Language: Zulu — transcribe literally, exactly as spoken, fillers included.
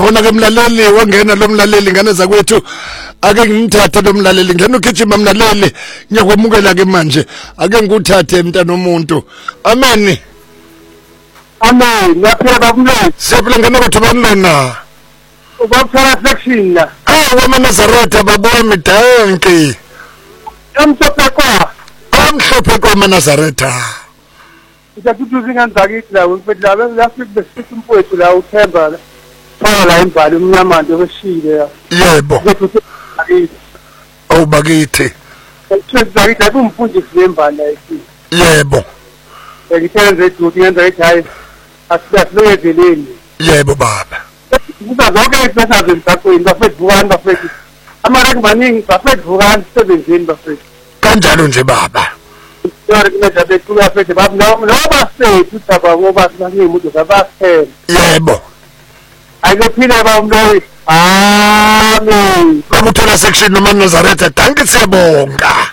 Yabona ke mlaleli wangena lo mlaleli ngane zakwethu ake ngimthathe lo mlaleli ngena ugijima mlaleli ngiyakwamukela ke manje ake ngikuthathe mntana nomuntu amen amen ngaphela babumlezi siyaphila ngena kwethu banona ubaphala section la ah wamaNazaretha babami danke amhlophe kwa amhlophe kwa maNazaretha Isathuthuzwe nganzakithi la ngifethu la lafika besithi umfowethu la uThemba la faka la imbali umnyamande weshile yebo awubakithi Senzakithi la umfundisi wembali la ethi yebo ngithenze eduthi ngenza ethi hayi asibahleke ezeleni yebo baba kuba zonke izinto emgaqweni bafethu vukani bafethu amareki maningi bafethu vukani sebenzeni bafethu kanjalo nje baba Yari kumeza bethu bafethu baba noba sethu thaba ngoba sinangimuntu zabaphela yebo Ayiphila bawumloyi amen Kamuthola section noMaNazaretha danke siyabonga